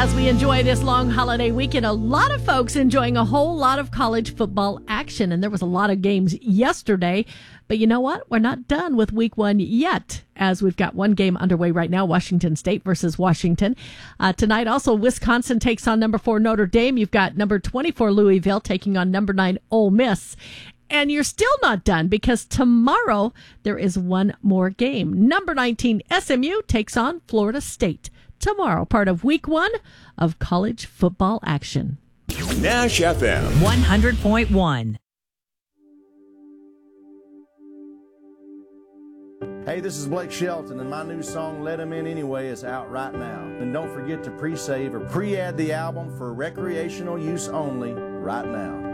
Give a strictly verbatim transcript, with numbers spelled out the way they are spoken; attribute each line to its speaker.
Speaker 1: As we enjoy this long holiday weekend, a lot of folks enjoying a whole lot of college football action. And there was a lot of games yesterday. But you know what? We're not done with week one yet, as we've got one game underway right now, Washington State versus Washington. Uh, tonight, also, Wisconsin takes on number four Notre Dame. You've got number twenty-four Louisville taking on number nine Ole Miss. And you're still not done because tomorrow there is one more game. Number nineteen S M U takes on Florida State. Tomorrow, part of week one of college football action.
Speaker 2: Nash F M
Speaker 3: one hundred point one.
Speaker 4: Hey, this is Blake Shelton, and my new song, Let 'Em In Anyway, is out right now. And don't forget to pre-save or pre-add the album for recreational use only right now.